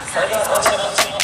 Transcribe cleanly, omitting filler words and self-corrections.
それではご一緒に